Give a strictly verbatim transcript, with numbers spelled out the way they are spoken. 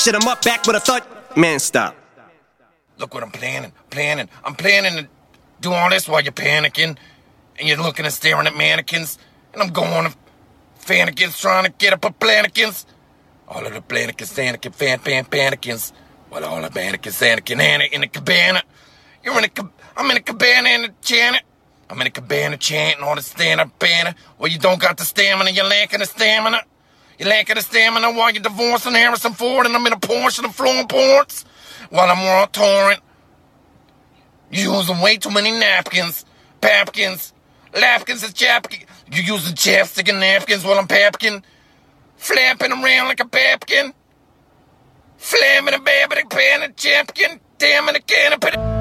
shit, I'm up back with a thud. Man, stop. Look what I'm planning, planning. I'm planning to do all this while you're panicking. And you're looking and staring at mannequins. And I'm going to fannikins trying to get up a plannikins. All of the plannikins, Anakin, fan, fan, panikins. Well, all the mannequins, Anakin, Anna in the cabana. You're in a cabana. I'm in a cabana and a chant. I'm in a cabana chanting all the stand-up banner. Well, you don't got the stamina, you're lacking the stamina. You're lacking the stamina while you're divorcing Harrison Ford and I'm in a Porsche and flowing ports. While I'm on torrent. You're using way too many napkins. Papkins. Lapkins and chapkins. You're using chapstick and napkins while I'm papkin. Flapping around like a papkin. Flamming a babbing pan and chapkin. Damn it, a can of